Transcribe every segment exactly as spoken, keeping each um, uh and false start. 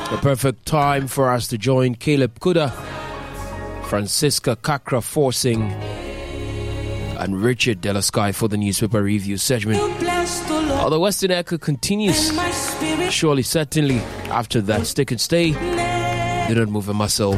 The perfect time for us to join Caleb Kuda, Francisca Kakra Forcing, and Richard Delasky for the newspaper review segment. Oh, the Western Echo continues. Surely, certainly, after that stick and stay, do not move a muscle.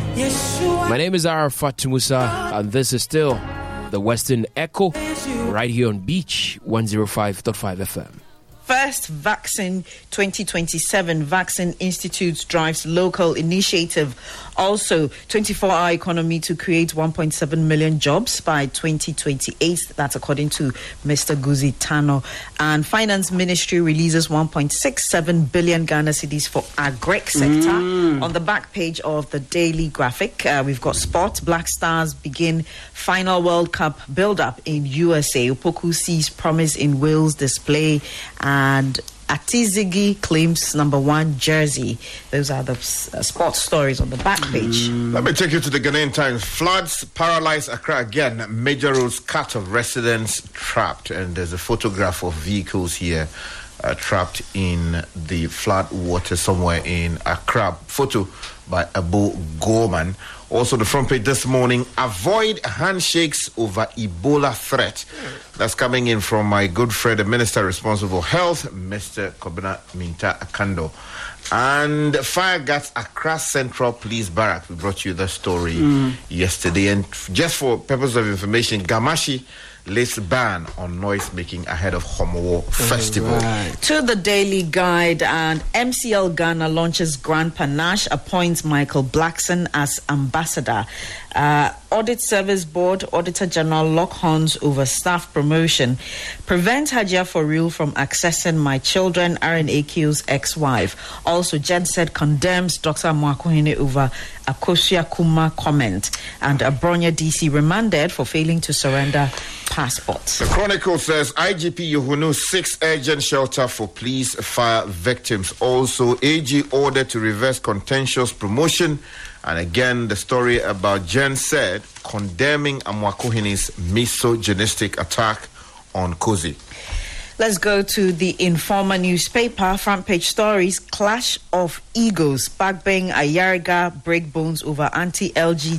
My name is Arafat Musa, and this is still the Western Echo, right here on Beach one oh five point five F M. First Vaccine twenty twenty-seven Vaccine Institute drives local initiative. Also, twenty-four hour economy to create one point seven million jobs by twenty twenty-eight. That's according to Mister Guzi Tano. And Finance Ministry releases one point six seven billion Ghana cedis for agric sector. Mm. On the back page of the Daily Graphic, uh, we've got sport. Black Stars begin final World Cup build-up in U S A. Opoku sees promise in Wales display. And Atizigi claims number one jersey. Those are the uh, sports stories on the back page. Mm. Let me take you to the Ghanaian Times. Floods paralyze Accra again. Major roads cut off, residents trapped. And there's a photograph of vehicles here uh, trapped in the flood water somewhere in Accra. Photo by Abu Gorman. Also, the front page this morning, avoid handshakes over Ebola threat. That's coming in from my good friend, the Minister responsible for Health, Mister Kobina Minta Akando. And fire guards Accra Central Police Barrack. We brought you the story mm. yesterday. And just for purpose of information, Gamashi lays ban on noise making ahead of Homowo Festival. Right. To the Daily Guide, and M C L Ghana launches Grand Panache, appoints Michael Blackson as ambassador. Uh, Audit Service Board Auditor General lock horns over staff promotion. Prevent Hajia for real from accessing my children, R N A Q's ex-wife. Also, Jen said condemns Doctor Mwakohene over Akosia Kuma comment. And Abronya D C remanded for failing to surrender passports. The Chronicle says I G P Yohunu seeks urgent shelter for police fire victims. Also, A G ordered to reverse contentious promotion. And again, the story about Jen said condemning Amwakohene's misogynistic attack on Kozi. Let's go to the Informer newspaper. Front page stories: clash of egos. Bagbang Ayariga break bones over anti-L G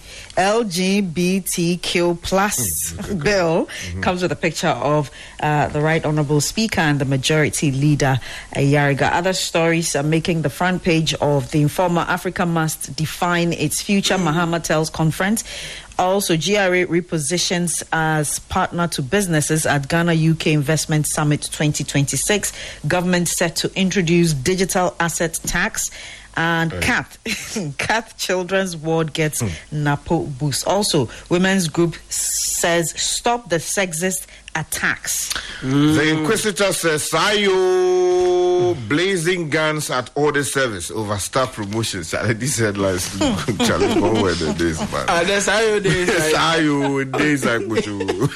B T Q plus mm-hmm. bill. Mm-hmm. Comes with a picture of uh, the Right Honourable Speaker and the Majority Leader Ayariga. Other stories are making the front page of the Informer. Africa must define its future. Mm-hmm. Mahama tells conference. Also, G R A repositions as partner to businesses at Ghana U K Investment Summit twenty twenty-six. Government set to introduce digital asset tax. And right. Cath, Cath Children's Ward gets hmm. Napo boost. Also, women's group says stop the sexist attacks. Mm. The Inquisitor says Sayo blazing guns at order service over staff promotions. These headlines challenge one word the days, man. Ah, the Sayo days. Sayo days I put you.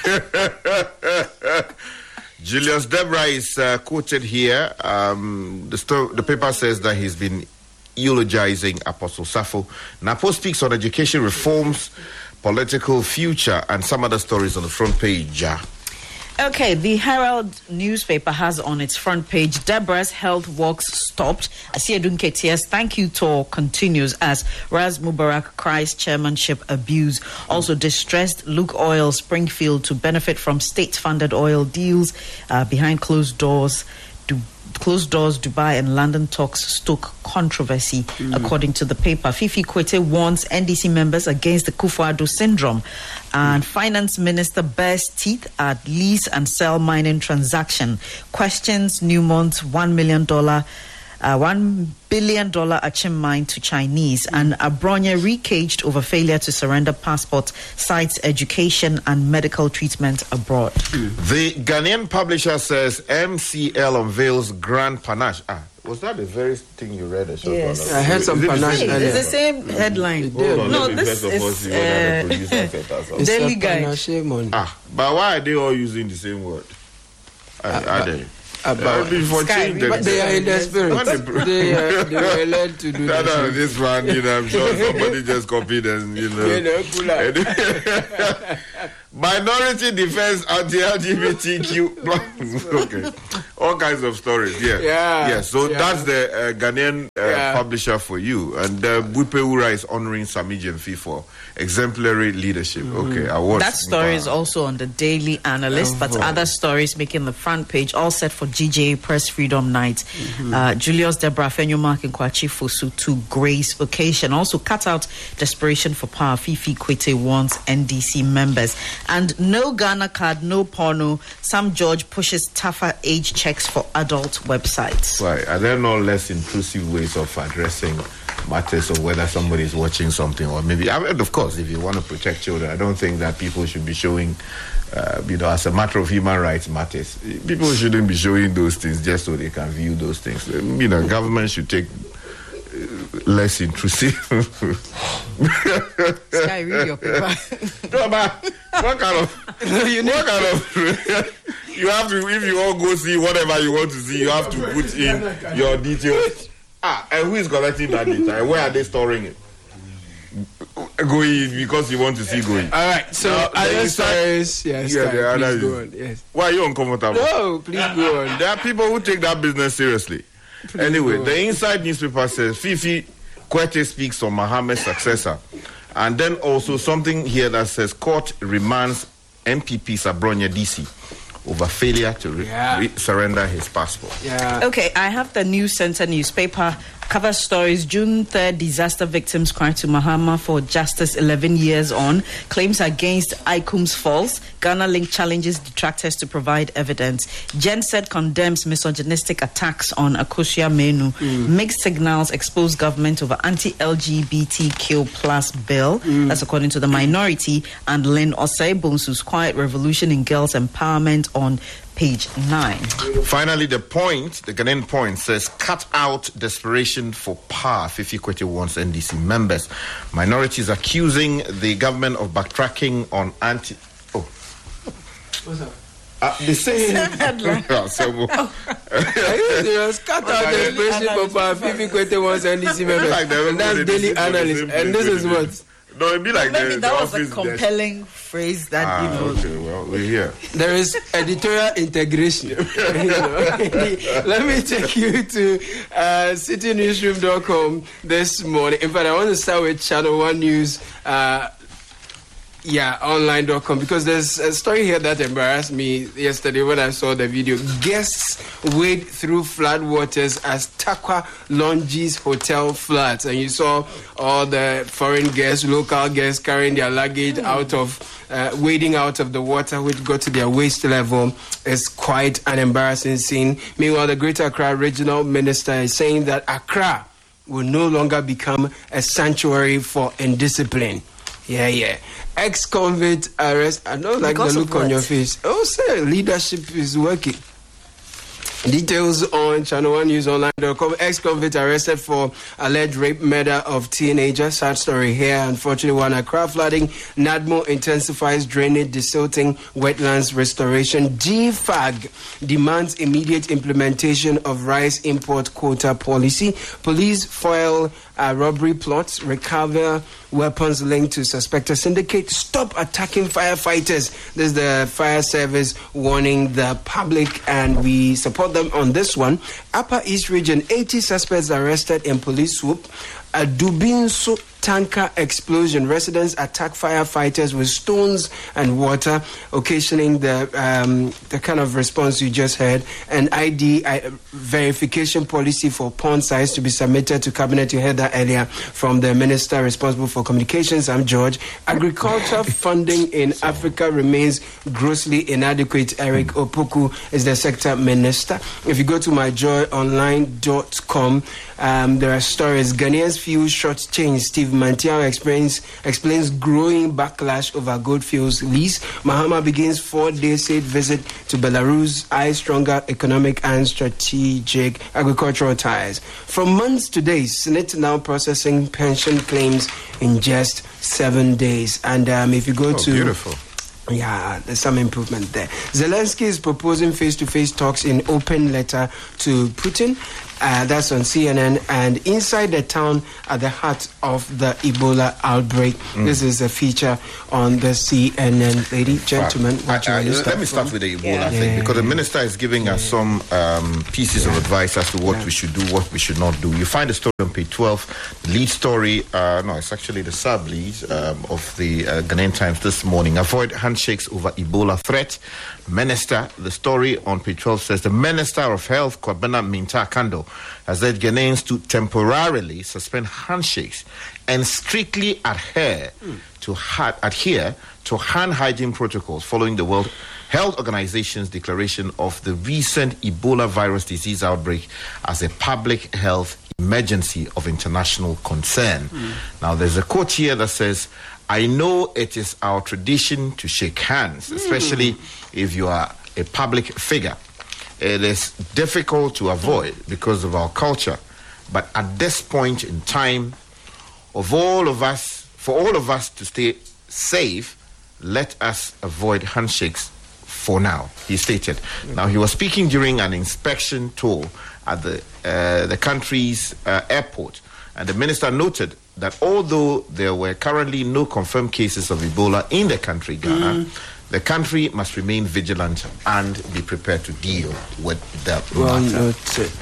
Julius Debra is uh, quoted here. Um, the sto- the paper says that he's been eulogizing Apostle Safo. Napo speaks on education reforms, political future, and some other stories on the front page. Okay, the Herald newspaper has on its front page, Deborah's health walks stopped. Asiedun Ketias thank you tour continues as Raz Mubarak cries chairmanship abuse. Also, distressed Luke Oil Springfield to benefit from state-funded oil deals uh, behind closed doors. Du- Closed doors, Dubai and London talks stoke controversy, mm. according to the paper. Fifi Kwete warns N D C members against the Kufuor syndrome. And mm. Finance Minister bears teeth at lease and sell mining transaction. Questions Newmont's one million dollars Uh, one billion dollars Achim mine to Chinese. And Abronya recaged over failure to surrender passport, cites education and medical treatment abroad. The Ghanaian publisher says M C L unveils Grand Panache. Ah, was that the very thing you read? Yes. I heard some Panache. It's the same headline. On, no, this is uh, Daily Guide. Ah, but why are they all using the same word? Are, uh, are they? About before Sky, but they are in their spirit. they, uh, they were learned to do no, this. No, this one, you know, I'm sure somebody just copied and, you know. Minority defense anti-L G B T Q. Okay. all kinds of stories. Yeah, yeah. yeah. So yeah. that's the uh, Ghanaian uh, yeah. publisher for you, and uh, Wipe Wura is honoring Sami Gyamfi for exemplary leadership. Mm. Okay, awards. That story is also on the Daily Analyst, but other stories making the front page, all set for G J A Press Freedom Night. Mm-hmm. Uh, Julius Deborah Fenyo Mark and Kwachi Fosu to grace occasion. Also cut out desperation for power. Fifi Kwete wants N D C members. And no Ghana card, no porno. Sam George pushes tougher age checks for adult websites. Why? Are there no less intrusive ways of addressing matters of whether somebody is watching something, or maybe, I mean, of course, if you want to protect children, I don't think that people should be showing, uh, you know, as a matter of human rights matters, people shouldn't be showing those things just so they can view those things. You know, government should take less intrusive. Sky, read your paper. No, but what kind of, no, you what kind of, you have to, if you all go see whatever you want to see, you have to put in your details. Ah, and who is collecting that data? And where are they storing it? Going because you want to see going. All right, so uh, other stories, yes, yeah, yeah, please go on. Yes. Why are you uncomfortable? No, please go on. There are people who take that business seriously. Please anyway, the Inside newspaper says Fifi Kwete speaks on Mohammed's successor, and then also something here that says court remands M P P Sabronya D C over failure to re- yeah. re- surrender his passport. Yeah. Okay, I have the News Center newspaper. Cover stories: June third, disaster victims cry to Mahama for justice eleven years on. Claims against ICUMS false. Ghana Link challenges detractors to provide evidence. Genset condemns misogynistic attacks on Akosia Menu. Mm. Mixed signals expose government over anti-L G B T Q plus bill. Mm. That's according to the minority. And Lynn Osei Bonsu's quiet revolution in girls' empowerment on page nine. Finally, the point, the Ghanaian point says, cut out desperation for power. Fifi Kwete wants N D C members. Minorities accusing the government of backtracking on anti... Oh. What's up? Uh, the same headline. Oh, so, oh. Cut out desperation for power. Fifi Kwete wants N D C members. Like and that's Daily Analyst. And this is what... No, it'd be like well, maybe the, that the was a compelling desk. Phrase that, ah, you know. Okay, well, we're here. There is editorial integration. You know? Let me take you to uh, city newsroom dot com this morning. In fact, I want to start with Channel One News. Uh, Yeah, online dot com, because there's a story here that embarrassed me yesterday when I saw the video. Guests wade through flood waters as Takwa Longi's hotel floods, and you saw all the foreign guests, local guests carrying their luggage out of, uh, wading out of the water, which got to their waist level. It's quite an embarrassing scene. Meanwhile, the Greater Accra Regional Minister is saying that Accra will no longer become a sanctuary for indiscipline. Yeah, yeah. Ex-convict arrest. I don't like because the look on your face. Oh, sir, leadership is working. Details on Channel One News Online dot com. Ex-convict arrested for alleged rape murder of teenager. Sad story here. Unfortunately, one Accra flooding. NADMO intensifies drainage, desilting, wetlands restoration. G F A G demands immediate implementation of rice import quota policy. Police foil uh, robbery plots, recover weapons linked to suspected syndicate. Stop attacking firefighters. This is the fire service warning the public, and we support them on this one. Upper East Region, eighty suspects arrested in police swoop. A Dubinso tanker explosion. Residents attack firefighters with stones and water, occasioning the um, the kind of response you just heard. An I D uh, verification policy for pawn sites to be submitted to cabinet. You heard that earlier from the minister responsible for communications. I'm George. Agriculture funding in Africa remains grossly inadequate. Eric Opoku is the sector minister. If you go to my joy online dot com, um, there are stories. Ghanaians feel short-changed. Steve Mantiao explains, explains growing backlash over Goldfields lease. Mahama begins four-day state visit to Belarus, eyes stronger economic and strategic agricultural ties. From months to days, Senate now processing pension claims in just seven days. And um, if you go oh, to... beautiful. Yeah, there's some improvement there. Zelensky is proposing face-to-face talks in open letter to Putin. Uh, that's on C N N. And inside the town at the heart of the Ebola outbreak. Mm. This is a feature on the C N N. Ladies, gentlemen, what I, I, you let start me start from? with the Ebola yeah. thing, yeah. because the minister is giving yeah. us some um, pieces yeah. of advice as to what yeah. we should do, what we should not do. You find the story on page twelve, the lead story, uh, no, it's actually the sub-lead um, of the uh, Ghanaian Times this morning. Avoid handshakes over Ebola threat. Minister, the story on page twelve says the Minister of Health, Kwabena Minta Kando, has led Ghanaians to temporarily suspend handshakes and strictly adhere mm. to ha- adhere to hand hygiene protocols following the World Health Organization's declaration of the recent Ebola virus disease outbreak as a public health emergency of international concern. Mm. Now, there's a quote here that says, I know it is our tradition to shake hands, especially mm. if you are a public figure. It is difficult to avoid because of our culture. But at this point in time, of all of us, for all of us to stay safe, let us avoid handshakes for now, he stated. Mm-hmm. Now, he was speaking during an inspection tour at the, uh, the country's uh, airport. And the minister noted that although there were currently no confirmed cases of Ebola in the country, Ghana, mm. the country must remain vigilant and be prepared to deal with the well matter. Noted.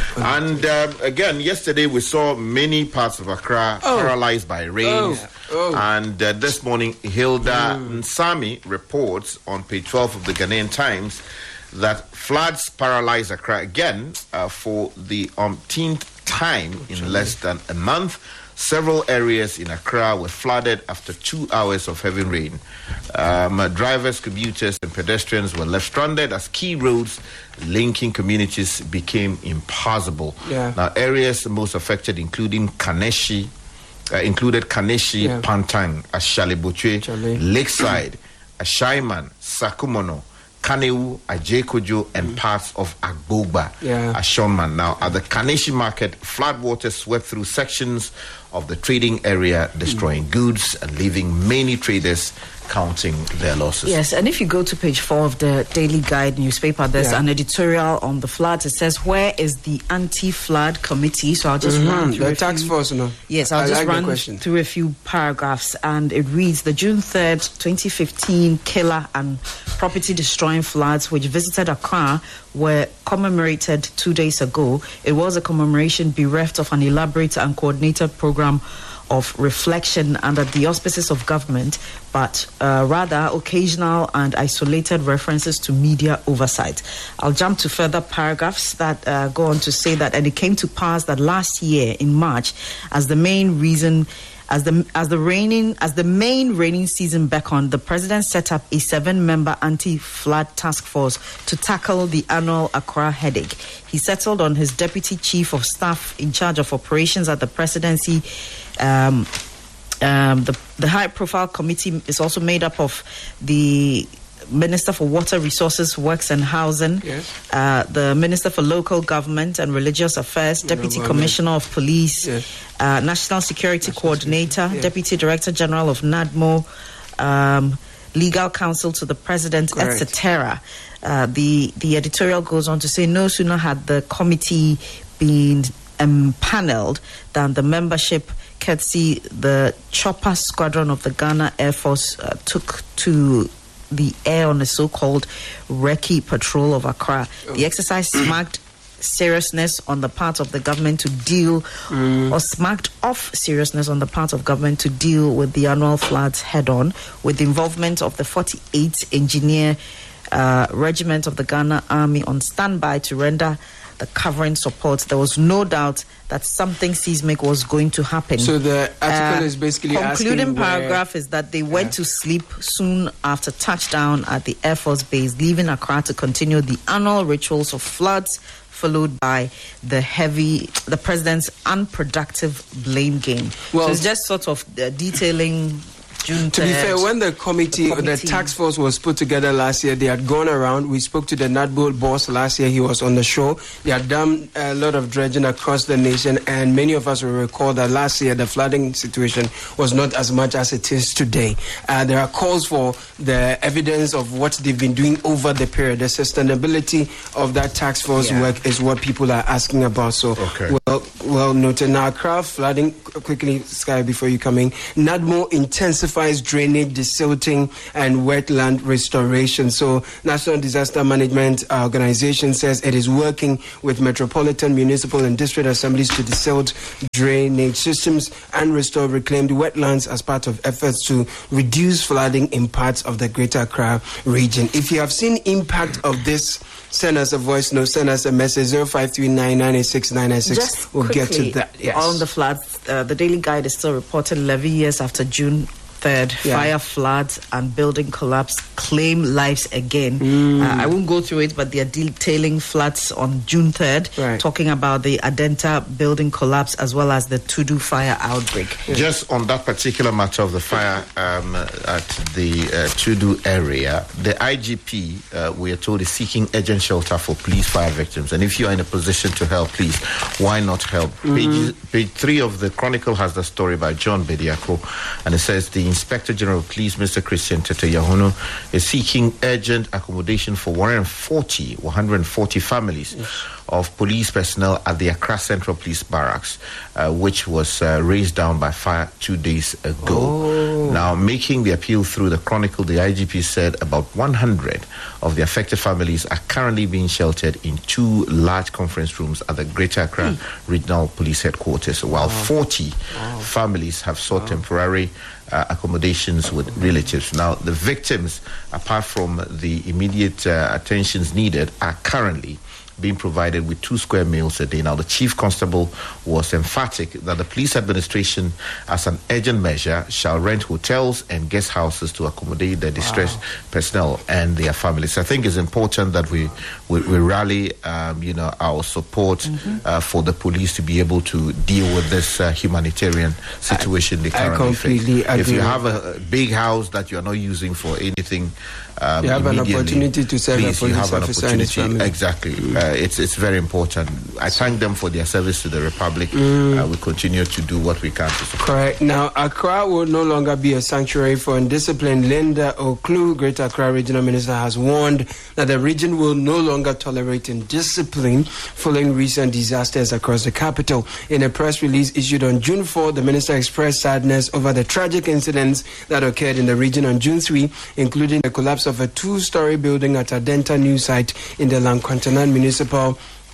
And uh, again, yesterday we saw many parts of Accra oh. paralyzed by rains. Oh. Oh. And uh, this morning, Hilda mm. Nsami reports on page twelve of the Ghanaian Times that floods paralyzed Accra again uh, for the umpteenth time in less than a month. Several areas in Accra were flooded after two hours of heavy rain. Um, uh, drivers, commuters, and pedestrians were left stranded as key roads linking communities became impassable. Yeah. Now, areas most affected, including Kaneshi, uh, included Kaneshi, yeah. Pantang, Ashalibuche, Lakeside, Ashaiman, Sakumono, Kaneu, Ajekojo, and mm. parts of Agbogba, yeah. Ashonman. Now, at the Kaneshi market, floodwater swept through sections of the trading area, destroying mm. goods and leaving many traders counting their losses. Yes, and if you go to page four of the Daily Guide newspaper, there's yeah. an editorial on the floods. It says, where is the anti-flood committee? So I'll just mm-hmm. run through the a tax few, force, no? Yes, I'll I just like run through a few paragraphs. And it reads, the June third, twenty fifteen killer and property-destroying floods which visited Accra were commemorated two days ago. It was a commemoration bereft of an elaborate and coordinated program of reflection under the auspices of government, but uh, rather occasional and isolated references to media oversight. I'll jump to further paragraphs that uh, go on to say that, and it came to pass that last year in March, as the main reason, as the as the raining as the main rainy season beckoned, the president set up a seven-member anti-flood task force to tackle the annual Accra headache. He settled on his deputy chief of staff in charge of operations at the presidency. Um, um, the, the high-profile committee is also made up of the Minister for Water Resources, Works and Housing, yes. uh, the Minister for Local Government and Religious Affairs, Deputy no, Commissioner of Police, yes. uh, National Security National Coordinator, Security, yeah. Deputy Director General of NADMO, um, Legal Counsel to the President, et cetera. Uh, the, the editorial goes on to say no sooner had the committee been empaneled than the membership, courtesy the chopper squadron of the Ghana Air Force, uh, took to the air on a so-called recce patrol of Accra. Oh. The exercise smacked seriousness on the part of the government to deal, mm. or smacked off seriousness on the part of government to deal with the annual floods head-on, with the involvement of the forty-eighth Engineer uh, Regiment of the Ghana Army on standby to render the covering support. There was no doubt that something seismic was going to happen. So the article uh, is basically concluding paragraph where... is that they went yeah. to sleep soon after touchdown at the Air Force Base, leaving Accra to continue the annual rituals of floods, followed by the heavy, the president's unproductive blame game. Well, so it's just sort of uh, detailing June To be fair, when the committee, the, committee. the task force was put together last year, they had gone around. We spoke to the NADBO boss last year. He was on the show. They had done a lot of dredging across the nation, and many of us will recall that last year the flooding situation was not as much as it is today. Uh, there are calls for the evidence of what they've been doing over the period. The sustainability of that task force yeah. work is what people are asking about. So, okay. well, well noted. Now, Accra flooding, quickly, Sky, before you come in. NADMO intensifies drainage, desilting, and wetland restoration. So, National Disaster Management Organization says it is working with metropolitan, municipal, and district assemblies to desilt drainage systems and restore reclaimed wetlands as part of efforts to reduce flooding in parts of the Greater Accra region. If you have seen impact of this, send us a voice note, send us a message, zero five three nine nine eight six nine nine six. Just we'll quickly, get to that. Yes. On the floods, uh, the Daily Guide is still reported eleven years after June third, yeah. fire, floods, and building collapse claim lives again. Mm. Uh, I won't go through it, but they are detailing floods on June third, right. talking about the Adenta building collapse as well as the Tudu fire outbreak. Yeah. Just on that particular matter of the fire um, at the uh, Tudu area, the I G P, uh, we are told, is seeking urgent shelter for police fire victims. And if you are in a position to help, please, why not help? Mm. Page, page three of the Chronicle has the story by John Bediako, and it says the Inspector General of Police, Mister Christian Tete Yahono, is seeking urgent accommodation for one hundred forty, one hundred forty families yes. of police personnel at the Accra Central Police Barracks, uh, which was uh, raised down by fire two days ago. Oh. Now, making the appeal through the Chronicle, the I G P said about one hundred of the affected families are currently being sheltered in two large conference rooms at the Greater Accra mm. Regional Police Headquarters, while wow. forty wow. families have sought wow. temporary Uh, accommodations with relatives. Now, the victims, apart from the immediate uh, attentions needed, are currently being provided with two square meals a day. Now, the Chief Constable was emphatic that the police administration, as an urgent measure, shall rent hotels and guest houses to accommodate the distressed wow. personnel and their families. I think it's important that we we, we rally, um, you know, our support mm-hmm. uh, for the police to be able to deal with this uh, humanitarian situation I, they currently I completely face. Agree. If you have a, a big house that you're not using for anything, um, you have an opportunity to serve please, a police you have an officer opportunity. And his family. Exactly. Mm. Uh, it's it's very important. I thank them for their service to the Republic. Mm. Uh, we continue to do what we can to support. Correct. Now, Accra will no longer be a sanctuary for undisciplined. Linda Oklu, Greater Accra Regional Minister, has warned that the region will no longer tolerate indiscipline following recent disasters across the capital. In a press release issued on June fourth, the minister expressed sadness over the tragic incidents that occurred in the region on June third, including the collapse of a two-story building at Adenta New Site in the Lanquantanan Municipal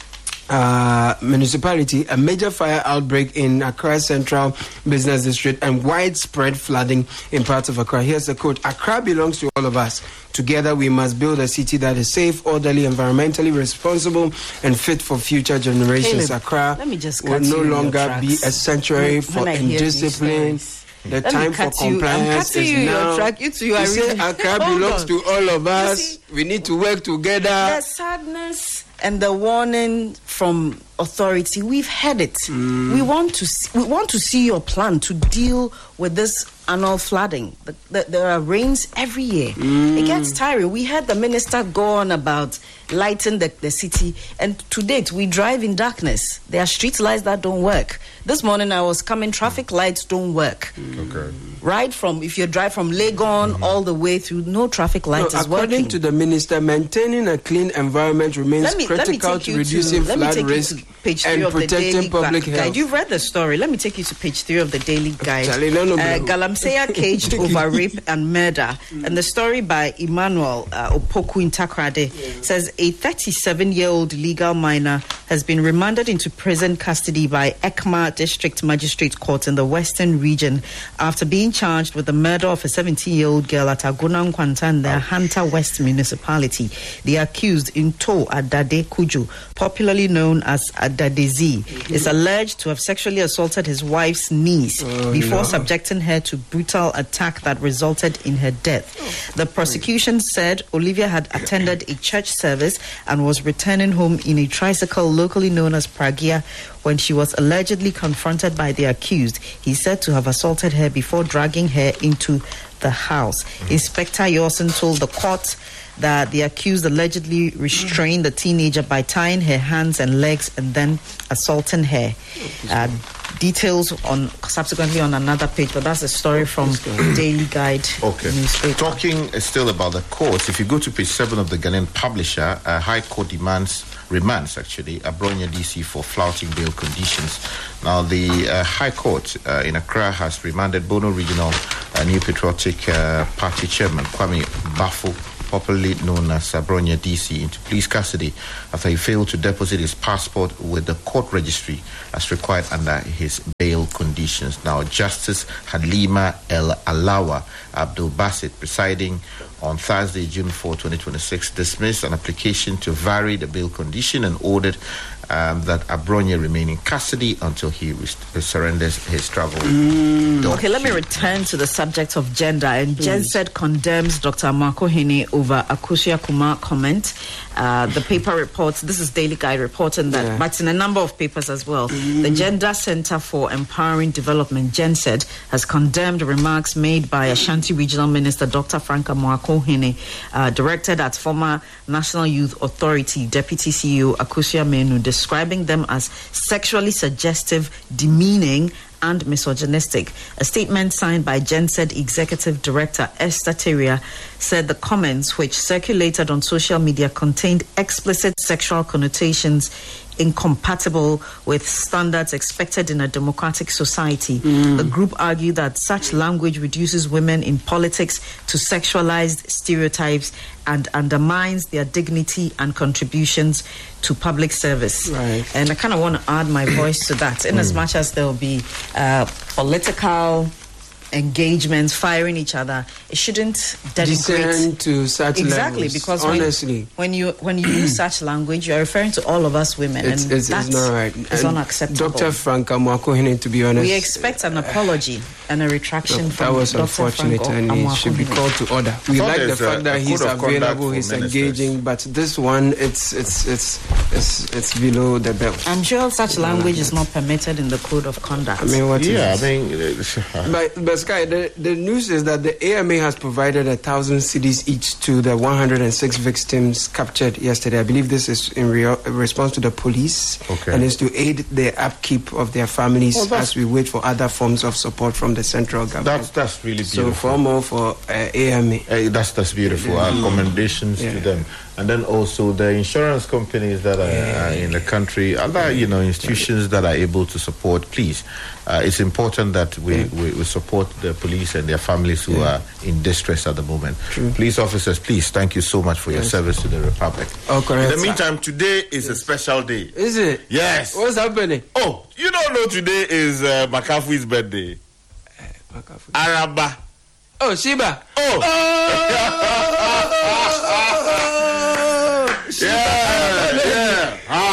Uh, municipality, a major fire outbreak in Accra Central Business District, and widespread flooding in parts of Accra. Here's the quote: Accra belongs to all of us. Together we must build a city that is safe, orderly, environmentally responsible, and fit for future generations. Caleb, Accra let me just will no longer be a sanctuary when, for when indiscipline. The Let time for compliance is you, now. Track. You two, you you say Accra belongs on. to all of us. See, we need to work together. The sadness and the warning from authority, we've had it. Mm. We want to see, we want to see your plan to deal with this annual flooding. The, the, there are rains every year. Mm. It gets tiring. We heard the minister go on about lighting the, the city, and to date we drive in darkness. There are street lights that don't work. This morning I was coming, traffic lights don't work. Mm. Okay. Right from, if you drive from Legon mm-hmm. all the way through, no traffic light no, is according working. According to the minister, maintaining a clean environment remains let me, critical let me to reducing to, flood risk page and of protecting the Daily public Guide. health. You've read the story. Let me take you to page three of the Daily Guide. Uh, Galamsey caged over rape and murder. Mm. And the story by Emmanuel uh, Opoku in Takrade yeah. says a thirty-seven-year-old legal minor has been remanded into prison custody by Ekma District Magistrate Court in the Western Region after being charged with the murder of a seventeen-year-old girl at Agona Nkwantan, the Hunter West municipality. The accused, Into Adade Kuju, popularly known as Adadezi, mm-hmm. is alleged to have sexually assaulted his wife's niece oh, before no. subjecting her to brutal attack that resulted in her death. Oh, the prosecution said Olivia had attended a church service and was returning home in a tricycle locally known as Pragia when she was allegedly confronted by the accused. He's said to have assaulted her before dragging her into the house. Mm-hmm. Inspector Yorson told the court that the accused allegedly restrained the teenager by tying her hands and legs and then assaulting her. Uh, details on subsequently on another page, but that's a story from Daily Guide okay. newspaper. Talking still about the courts, if you go to page seven of the Ghanaian Publisher, uh, High Court demands, remands actually, Abronya D C for flouting bail conditions. Now, the uh, High Court uh, in Accra has remanded Bono Regional uh, New Patriotic uh, Party Chairman Kwame Bafo, popularly known as Abronya D C, into police custody after he failed to deposit his passport with the court registry as required under his bail conditions. Now, Justice Halima El Alawa Abdul Basit, presiding on Thursday, June fourth, twenty twenty-six, dismissed an application to vary the bail condition and ordered um, that Abronya remain in custody until he re- surrenders his travel. Mm. Okay, let me return to the subject of gender. And Jen said condemns Doctor Marco Hene over Akusia Kumar comment. Uh, the paper reports, this is Daily Guide reporting that, yeah. but in a number of papers as well, mm. the Gender Center for Empowering Development, GenCed, has condemned remarks made by Ashanti Regional Minister Doctor Franka Marco Hene, uh, directed at former National Youth Authority Deputy C E O Akusia Menu, describing them as sexually suggestive, demeaning, and misogynistic. A statement signed by GenCed Executive Director Esther Teria said the comments, which circulated on social media, contained explicit sexual connotations incompatible with standards expected in a democratic society. Mm. The group argued that such language reduces women in politics to sexualized stereotypes and undermines their dignity and contributions to public service. Right. And I kind of want to add my voice to that, in mm. as much as there will be uh, political engagements, firing each other. It shouldn't denigrate to such exactly levels, because honestly, when, when you when you use such language, you're referring to all of us women, it's, and it's, that's it's not right. It's and unacceptable. Doctor Franka Marco Hene, to be honest, we expect an apology and a retraction no, from that was Doctor unfortunate, Franco and he should be called to order. We like the fact that he's available, he's engaging, but this one, it's it's it's it's it's below the belt. I'm sure such language is not permitted in the code of conduct. I mean, what yeah, is I mean, but, but Sky, the, the news is that the A M A has provided a thousand cedis each to the one hundred six victims captured yesterday. I believe this is in re- response to the police, okay. and is to aid the upkeep of their families oh, as we wait for other forms of support from the central government. That's that's really beautiful. So for more for uh, A M A. Uh, that's that's beautiful. Yeah. Our commendations yeah. to them. And then also the insurance companies that are, yeah. are in the country, other you know institutions that are able to support. Please, uh, it's important that we, yeah. we, we support the police and their families who yeah. are in distress at the moment. True. Police officers, please, thank you so much for yes. your service to the Republic. Oh, correct. In the meantime, today is yes. a special day. Is it? Yes. What's happening? Oh, you don't know today is uh, McAfee's birthday. Uh, McAfee. Araba. Oh, Sheba. Oh. oh!